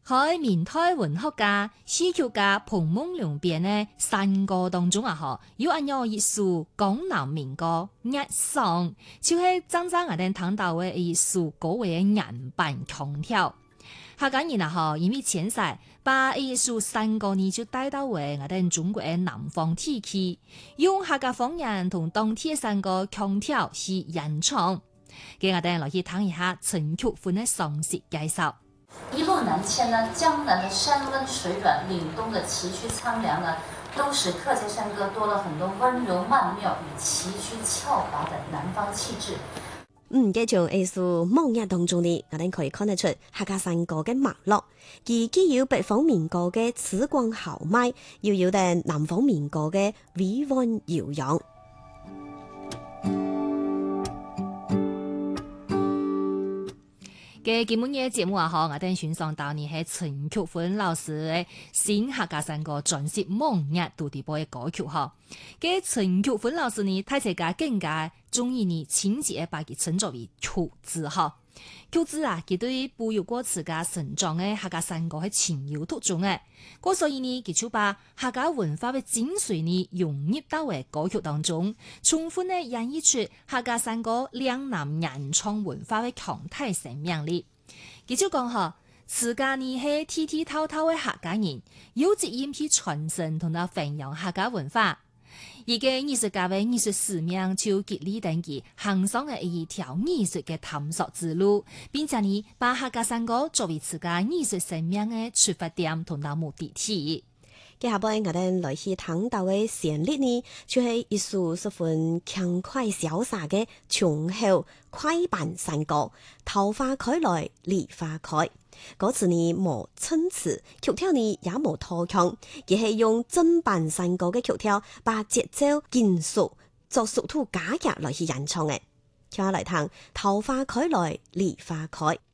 喺明代文學家、戲劇家彭夢龍編嘅山歌當中啊，有按樣一首江南民歌《月上》，就係真正我哋聽到嘅一首歌嘅原版腔調。客家人啊，因為前世把一首山歌呢就帶到為我哋中國嘅南方地區，用客家方言同當地嘅山歌腔調去演唱。給我哋來去聽一下陳菊芬嘅詳細介紹。 一路南遷呢，江南的山溫水暖，嶺東的崎嶇蒼涼呢，都使客家山歌多了很多溫柔曼妙與崎嶇峭拔的南方氣質。 繼續藝術夢日當中呢，我哋可以看得出客家山歌嘅脈絡，既有北方民歌嘅紫光豪邁，又有啲南方民歌嘅委婉悠揚。 嘅今日嘅節目啊，我哋選上到你係陳菊芬老師嘅新客家山歌專輯《夢日》獨地播嘅歌曲嗬。嘅陳菊芬老師呢，睇起家更加中意你親自嘅把佢稱作為曲子嗬。曲子啊，佢對哺育過自家成長嘅客家山歌係情有獨鍾嘅，所以呢，佢就把客家文化嘅精髓呢融入到嘅歌曲當中，充分呢演繹出客家山歌兩南原創文化嘅強大生命力。佢就講嗬，自家呢係天天滔滔嘅客家人，有責任去傳承同埋弘揚客家文化。而嘅藝術家嘅藝術使命就激勵等佢行上嘅一條藝術嘅探索之路，並且呢把客家山歌作為自家藝術生命嘅出發點同埋目的地。 接下來我哋來去聽到嘅旋律呢，就係一首十分輕快瀟灑嘅長號快板山歌，桃花開來梨花開。歌詞呢冇參詞，曲調呢也冇拖腔，而係用正板山歌嘅曲調，把節奏緊熟作熟土假夾來去演唱嘅。聽下來聽桃花開來梨花開。